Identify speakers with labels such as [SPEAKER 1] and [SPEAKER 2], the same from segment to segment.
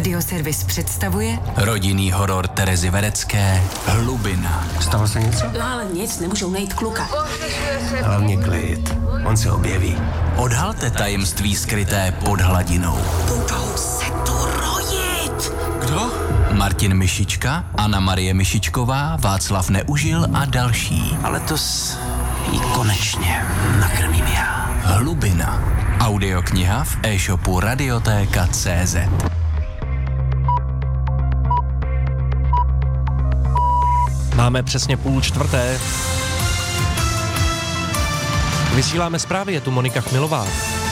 [SPEAKER 1] Radioservis představuje
[SPEAKER 2] rodinný horor Terezy Verecké Hlubina.
[SPEAKER 3] Stalo se něco?
[SPEAKER 4] No ale nic, nemůžou najít kluka.
[SPEAKER 3] Hlavně klid, on se objeví.
[SPEAKER 2] Odhalte tajemství skryté pod hladinou.
[SPEAKER 4] Budou se tu rojit.
[SPEAKER 2] Kdo? Martin Myšička, Anna Marie Myšičková, Václav Neužil a další.
[SPEAKER 3] Ale to jí konečně nakrmím já.
[SPEAKER 2] Hlubina. Audiokniha v e-shopu Radiotéka.cz.
[SPEAKER 5] Máme přesně 3:30. Vysíláme zprávy, je tu Monika Chmilová.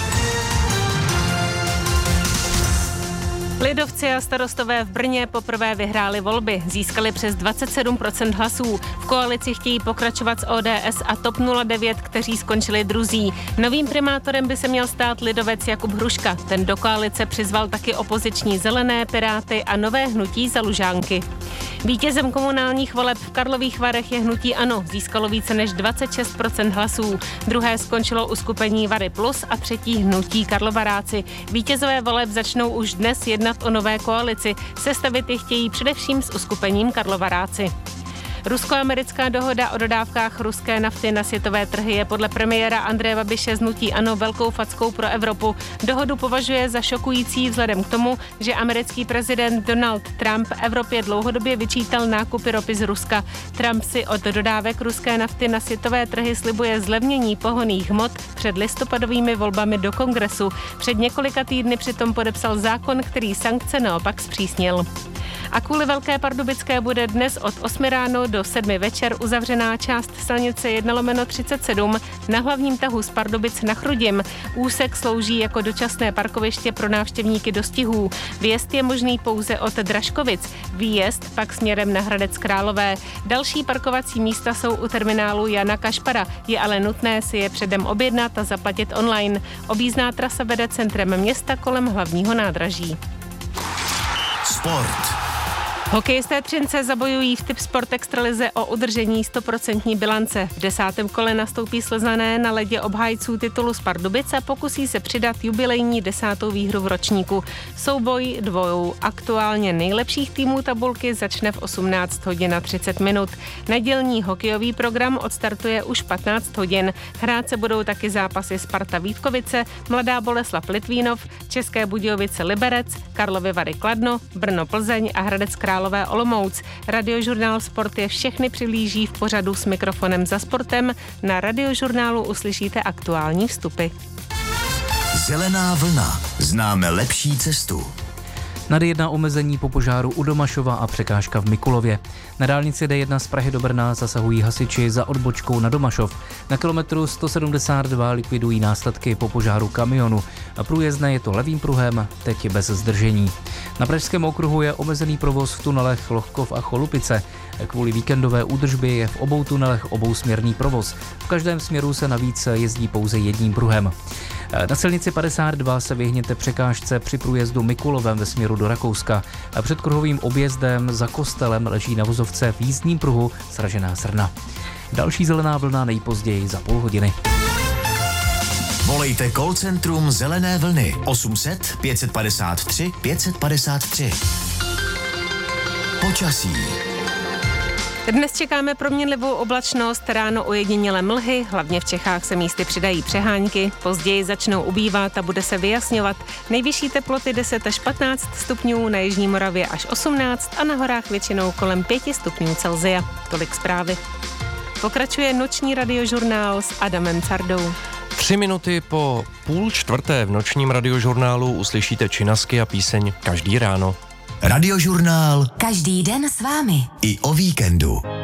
[SPEAKER 6] Lidovci a starostové v Brně poprvé vyhráli volby. Získali přes 27% hlasů. V koalici chtějí pokračovat s ODS a TOP 09, kteří skončili druzí. Novým primátorem by se měl stát lidovec Jakub Hruška. Ten do koalice přizval taky opoziční Zelené, Piráty a nové hnutí Za Lužánky. Vítězem komunálních voleb v Karlových Varech je hnutí ANO. Získalo více než 26% hlasů. Druhé skončilo uskupení Vary Plus a třetí hnutí Karlovaráci. Vítězové voleb začnou už dnes jednat o nové koalici. Sestavit je chtějí především s uskupením Karlovaráci. Rusko-americká dohoda o dodávkách ruské nafty na světové trhy je podle premiéra Andreje Babiše z hnutí ANO velkou fackou pro Evropu. Dohodu považuje za šokující vzhledem k tomu, že americký prezident Donald Trump Evropě dlouhodobě vyčítal nákupy ropy z Ruska. Trump si od dodávek ruské nafty na světové trhy slibuje zlevnění pohonných hmot před listopadovými volbami do Kongresu. Před několika týdny přitom podepsal zákon, který sankce naopak zpřísnil. A kvůli Velké Pardubické bude dnes od 8 ráno do 7 večer uzavřená část silnice 1/37 na hlavním tahu z Pardubic na Chrudim. Úsek slouží jako dočasné parkoviště pro návštěvníky dostihů. Vjezd je možný pouze od Dražkovic, výjezd pak směrem na Hradec Králové. Další parkovací místa jsou u terminálu Jana Kašpara, je ale nutné si je předem objednat a zaplatit online. Objízdná trasa vede centrem města kolem hlavního nádraží.
[SPEAKER 2] Sport.
[SPEAKER 6] Hokejisté Třince zabojují v Tipsport extralize o udržení 100% bilance. V 10. kole nastoupí Slezané na ledě obhájců titulu z Pardubic a pokusí se přidat jubilejní 10. výhru v ročníku. Souboj dvou aktuálně nejlepších týmů tabulky začne v 18:30. Nedělní hokejový program odstartuje už 15 hodin. Hrát se budou taky zápasy Sparta Vítkovice, Mladá Boleslav Litvínov, České Budějovice Liberec, Karlovy Vary Kladno, Brno Plzeň a Hradec Králové Olomouc. Radiožurnál Sport je všechny přiblíží v pořadu S mikrofonem za sportem. Na Radiožurnálu uslyšíte aktuální vstupy.
[SPEAKER 7] Zelená vlna. Známe lepší cestu.
[SPEAKER 8] Na D1 omezení po požáru u Domašova a překážka v Mikulově. Na dálnici D1 z Prahy do Brna zasahují hasiči za odbočkou na Domašov. Na kilometru 172 likvidují následky po požáru kamionu. A průjezdné je to levým pruhem, teď bez zdržení. Na Pražském okruhu je omezený provoz v tunelech Lohkov a Cholupice. Kvůli víkendové údržbě je v obou tunelech obousměrný provoz. V každém směru se navíc jezdí pouze jedním pruhem. Na silnici 52 se vyhněte překážce při průjezdu Mikulovem ve směru do Rakouska. Před kruhovým objezdem za kostelem leží na vozovce v jízdním pruhu sražená srna. Další zelená vlna nejpozději za půl hodiny.
[SPEAKER 7] Volejte call centrum Zelené vlny 800 553 553. Počasí.
[SPEAKER 6] Dnes čekáme proměnlivou oblačnost, ráno ojedinělé mlhy, hlavně v Čechách se místy přidají přehánky, později začnou ubývat a bude se vyjasňovat. Nejvyšší teploty 10 až 15 stupňů, na jižní Moravě až 18 a na horách většinou kolem 5 stupňů Celsia. Tolik zprávy. Pokračuje noční radiožurnál s Adamem Cardou.
[SPEAKER 5] 3 minuty po 3:30 v nočním radiožurnálu uslyšíte činasky a píseň Každý ráno.
[SPEAKER 7] Radiožurnál
[SPEAKER 1] každý den s vámi.
[SPEAKER 7] i o víkendu.